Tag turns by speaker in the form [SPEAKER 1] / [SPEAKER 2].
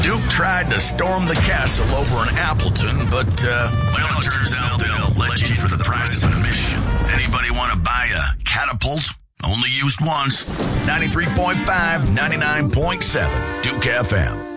[SPEAKER 1] Duke tried to storm the castle over in Appleton, but, well, it turns out they'll let you in for the price of admission. Anybody want to buy a catapult? Only used once. 93.5, 99.7, Duke FM.